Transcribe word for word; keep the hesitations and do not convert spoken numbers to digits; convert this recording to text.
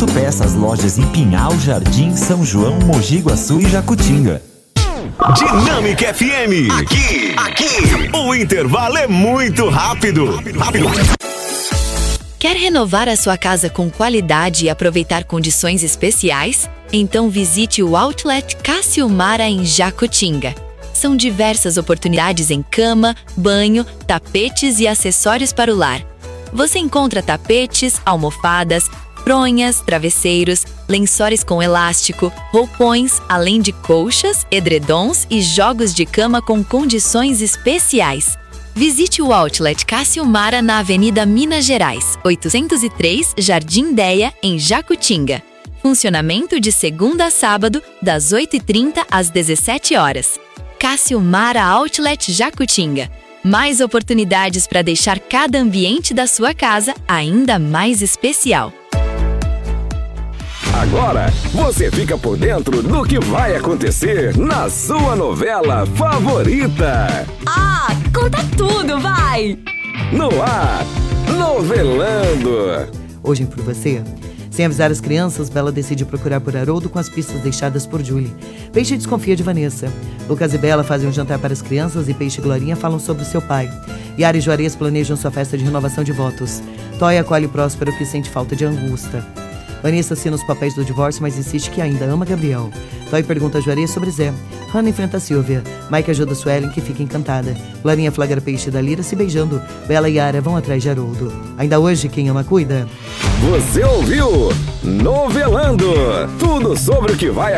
Autopeças, lojas em Pinhal, Jardim, São João, Mogi Guaçu e Jacutinga. Dinâmica F M. Aqui, aqui, o intervalo é muito rápido. Rápido. Quer renovar a sua casa com qualidade e aproveitar condições especiais? Então visite o Outlet Cássio Mara em Jacutinga. São diversas oportunidades em cama, banho, tapetes e acessórios para o lar. Você encontra tapetes, almofadas, fronhas, travesseiros, lençóis com elástico, roupões, além de colchas, edredons e jogos de cama com condições especiais. Visite o Outlet Cássio Mara na Avenida Minas Gerais, oitocentos e três, Jardim Déia, em Jacutinga. Funcionamento de segunda a sábado, das oito e trinta às dezessete horas. Cássio Mara Outlet Jacutinga. Mais oportunidades para deixar cada ambiente da sua casa ainda mais especial. Agora você fica por dentro do que vai acontecer na sua novela favorita. Ah, conta tudo, vai! No ar, Novelando. Hoje por você. Sem avisar as crianças, Bela decide procurar por Haroldo com as pistas deixadas por Julie. Peixe desconfia de Vanessa. Lucas e Bela fazem um jantar para as crianças e Peixe e Glorinha falam sobre seu pai. Yara e Juarez planejam sua festa de renovação de votos. Toy acolhe Próspero, que sente falta de Angusta. Vanessa assina os papéis do divórcio, mas insiste que ainda ama Gabriel. Toy pergunta a Juarez sobre Zé. Hannah enfrenta Silvia. Mike ajuda Suelen, que fica encantada. Glorinha flagra Peixe da Lira se beijando. Bela e Yara vão atrás de Haroldo. Ainda hoje, quem ama cuida. Você ouviu? Novelando. Tudo sobre o que vai